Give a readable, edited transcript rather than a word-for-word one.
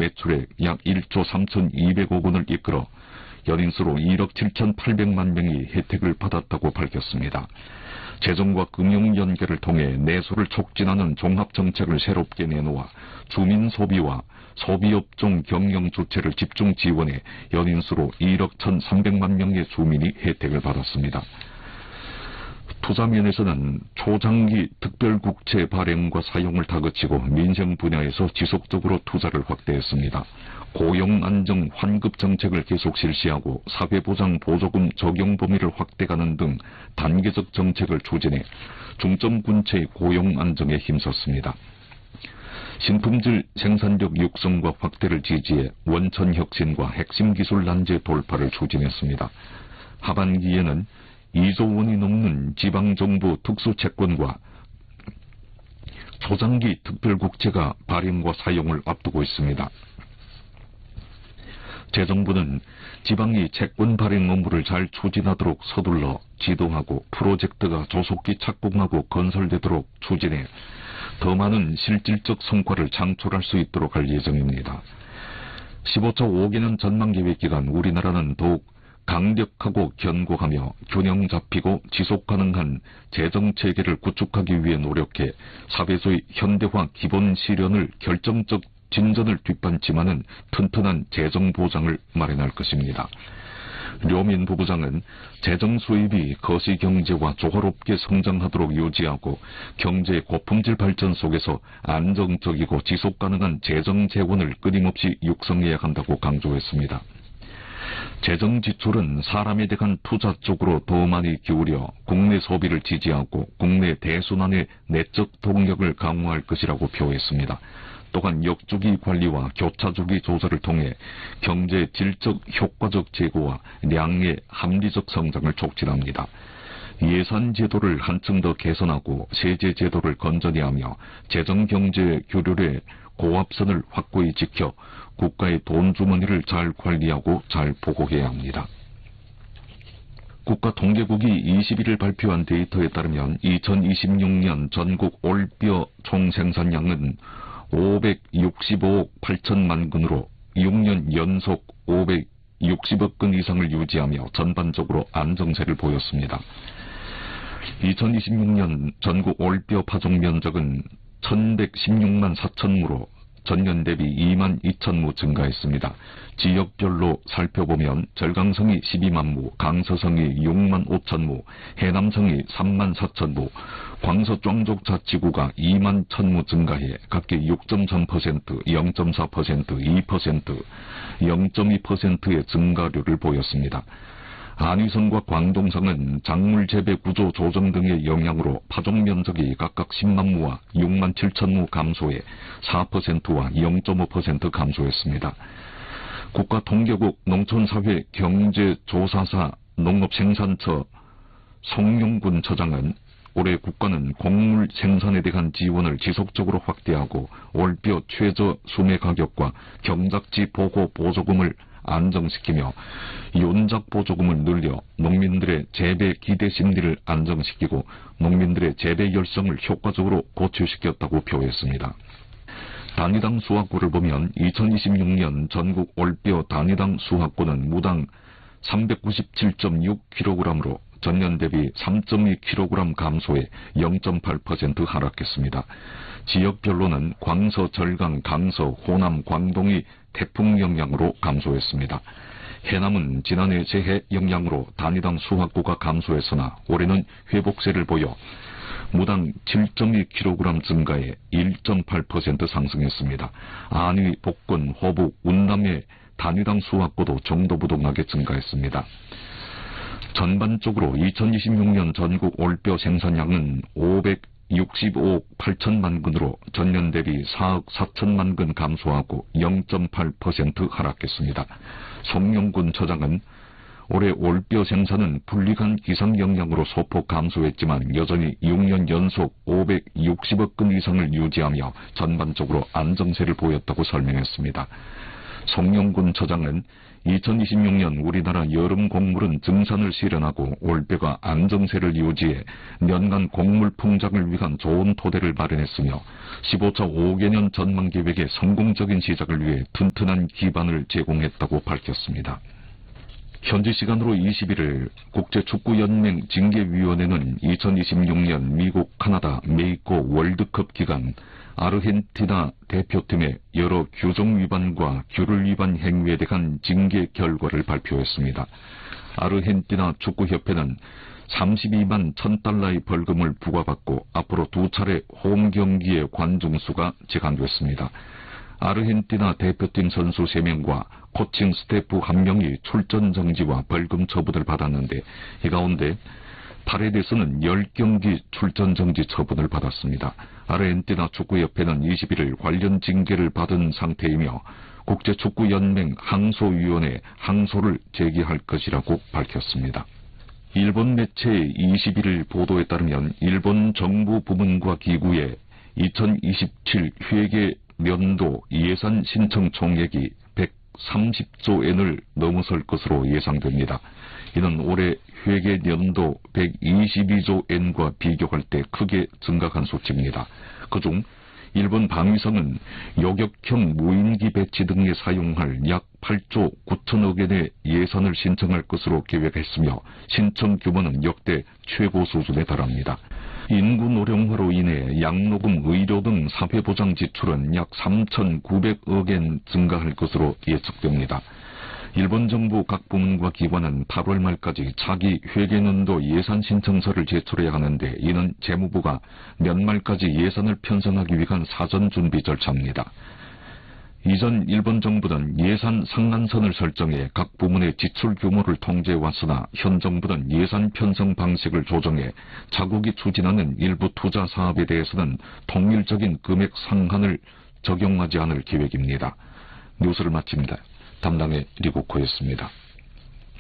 매출액 약 1조 3,200억 원을 이끌어 연인수로 1억 7,800만 명이 혜택을 받았다고 밝혔습니다. 재정과 금융 연계를 통해 내수를 촉진하는 종합정책을 새롭게 내놓아 주민 소비와 소비업종 경영 주체를 집중 지원해 연인수로 1억 1,300만 명의 주민이 혜택을 받았습니다. 투자 면에서는 초장기 특별국채 발행과 사용을 다그치고 민생 분야에서 지속적으로 투자를 확대했습니다. 고용안정 환급 정책을 계속 실시하고 사회보장 보조금 적용 범위를 확대하는 등 단계적 정책을 추진해 중점군체의 고용안정에 힘썼습니다. 신품질 생산력 육성과 확대를 지지해 원천혁신과 핵심기술 난제 돌파를 추진했습니다. 하반기에는 2조 원이 넘는 지방정부 특수채권과 초장기 특별국채가 발행과 사용을 앞두고 있습니다. 재정부는 지방이 채권 발행 업무를 잘 추진하도록 서둘러 지도하고 프로젝트가 조속히 착공하고 건설되도록 추진해 더 많은 실질적 성과를 창출할 수 있도록 할 예정입니다. 15차 5개년 전망계획 기간 우리나라는 더욱 강력하고 견고하며 균형 잡히고 지속가능한 재정체계를 구축하기 위해 노력해 사회주의 현대화 기본 실현을 결정적 진전을 뒷받침하는 튼튼한 재정보장을 마련할 것입니다. 료민 부부장은 재정 수입이 거시경제와 조화롭게 성장하도록 유지하고 경제의 고품질 발전 속에서 안정적이고 지속가능한 재정 재원을 끊임없이 육성해야 한다고 강조했습니다. 재정 지출은 사람에 대한 투자 쪽으로 더 많이 기울여 국내 소비를 지지하고 국내 대순환의 내적 동력을 강화할 것이라고 표했습니다. 또한 역주기 관리와 교차주기 조절을 통해 경제의 질적 효과적 제고와 량의 합리적 성장을 촉진합니다. 예산 제도를 한층 더 개선하고 세제 제도를 건전히 하며 재정경제 규율의 고압선을 확고히 지켜 국가의 돈 주머니를 잘 관리하고 잘 보고해야 합니다. 국가통계국이 21일 발표한 데이터에 따르면 2026년 전국 올뼈 총생산량은 565억 8천만 근으로 6년 연속 560억 근 이상을 유지하며 전반적으로 안정세를 보였습니다. 2026년 전국 올뼈 파종 면적은 1116만 4천무로 전년 대비 2만 2천무 증가했습니다. 지역별로 살펴보면 절강성이 12만무, 강서성이 6만 5천무, 해남성이 3만 4천무, 광서壮族자치구가 2만 1천무 증가해 각기 6.3%, 0.4%, 2%, 0.2%의 증가율을 보였습니다. 안위성과 광동성은 작물 재배 구조 조정 등의 영향으로 파종 면적이 각각 10만무와 6만 7천무 감소해 4%와 0.5% 감소했습니다. 국가통계국 농촌사회 경제조사사 농업생산처 송용군 처장은 올해 국가는 곡물 생산에 대한 지원을 지속적으로 확대하고 올뼈 최저 수매 가격과 경작지 보고 보조금을 안정시키며 윤작 보조금을 늘려 농민들의 재배 기대 심리를 안정시키고 농민들의 재배 열성을 효과적으로 고취시켰다고 표했습니다. 단위당 수확고를 보면 2026년 전국 올뼈 단위당 수확고는 무당 397.6kg으로 전년 대비 3.2kg 감소해 0.8% 하락했습니다. 지역별로는 광서, 절강, 강서, 호남, 광동이 태풍 영향으로 감소했습니다. 해남은 지난해 재해 영향으로 단위당 수확고가 감소했으나 올해는 회복세를 보여 무당 7.2kg 증가해 1.8% 상승했습니다. 안위, 복권, 호북, 운남의 단위당 수확고도 정도부동하게 증가했습니다. 전반적으로 2026년 전국 올뼈 생산량은 565억 8천만 근으로 전년 대비 4억 4천만 근 감소하고 0.8% 하락했습니다. 송영군 처장은 올해 올뼈 생산은 불리한 기상 영향으로 소폭 감소했지만 여전히 6년 연속 560억 근 이상을 유지하며 전반적으로 안정세를 보였다고 설명했습니다. 송영군 처장은 2026년 우리나라 여름 곡물은 증산을 실현하고 올겨가 안정세를 유지해 년간 곡물 풍작을 위한 좋은 토대를 마련했으며 15차 5개년 전망 계획의 성공적인 시작을 위해 튼튼한 기반을 제공했다고 밝혔습니다. 현지 시간으로 21일 국제축구연맹 징계위원회는 2026년 미국, 카나다, 멕시코 월드컵 기간 아르헨티나 대표팀의 여러 규정 위반과 규율 위반 행위에 대한 징계 결과를 발표했습니다. 아르헨티나 축구협회는 32만 1,000달러의 벌금을 부과받고 앞으로 2차례 홈 경기의 관중수가 제한됐습니다. 아르헨티나 대표팀 선수 3명과 코칭 스태프 1명이 출전 정지와 벌금 처분을 받았는데 이 가운데 파레데스는 10경기 출전 정지 처분을 받았습니다. 아르헨티나 축구협회는 21일 관련 징계를 받은 상태이며 국제축구연맹 항소위원회에 항소를 제기할 것이라고 밝혔습니다. 일본 매체 21일 보도에 따르면 일본 정부 부문과 기구의 2027 회계 년도 예산 신청 총액이 130조 엔을 넘어설 것으로 예상됩니다. 이는 올해 회계 년도 122조 엔과 비교할 때 크게 증가한 수치입니다. 그중 일본 방위성은 요격형 무인기 배치 등에 사용할 약 8조 9천억 엔의 예산을 신청할 것으로 계획했으며 신청 규모는 역대 최고 수준에 달합니다. 인구 노령화로 인해 양로금, 의료 등 사회보장 지출은 약 3,900억 엔 증가할 것으로 예측됩니다. 일본 정부 각 부문과 기관은 8월 말까지 차기 회계년도 예산 신청서를 제출해야 하는데 이는 재무부가 연말까지 예산을 편성하기 위한 사전 준비 절차입니다. 이전 일본 정부는 예산 상한선을 설정해 각 부문의 지출 규모를 통제해왔으나 현 정부는 예산 편성 방식을 조정해 자국이 추진하는 일부 투자 사업에 대해서는 통일적인 금액 상한을 적용하지 않을 계획입니다. 뉴스를 마칩니다. 담당의 리고코였습니다.